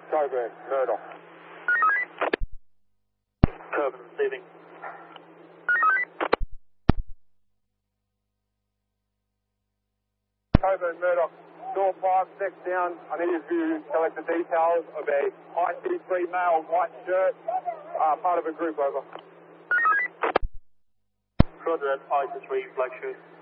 Coburn, Murdoch. Coburn receiving. Coburn, Murdoch. Door 5, next down. I need you to collect the details of a IC3 male, white shirt, part of a group, over. Roger that, IC3 black shirt.